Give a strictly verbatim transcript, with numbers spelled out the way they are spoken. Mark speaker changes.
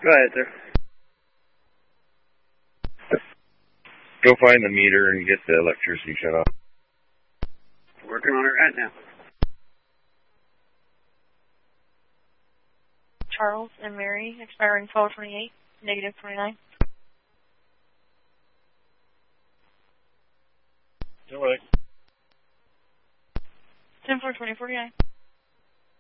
Speaker 1: Go ahead, sir.
Speaker 2: Go find the meter and get the electricity shut off.
Speaker 1: Working on it right now.
Speaker 3: Charles and Mary, expiring twelve twenty-eight, negative twenty-nine.
Speaker 2: All right.
Speaker 3: ten four twenty forty-nine.